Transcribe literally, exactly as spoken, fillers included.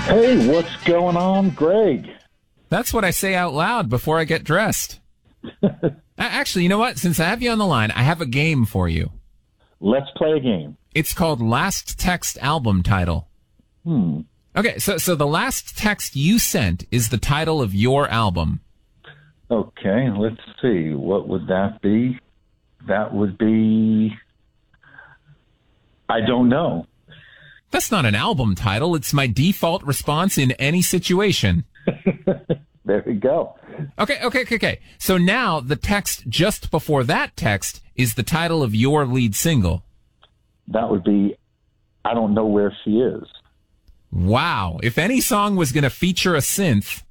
Hey, what's going on, Greg? That's what I say out loud before I get dressed. Actually, you know what? Since I have you on the line, I have a game for you. Let's play a game. It's called Last Text Album Title. Hmm. Okay, so so the last text you sent is the title of your album. Okay, let's see. What would that be? That would be... I don't know. That's not an album title. It's my default response in any situation. There we go. Okay, okay, okay, okay. So now the text just before that text is the title of your lead single. That would be I Don't Know Where She Is. Wow. If any song was going to feature a synth,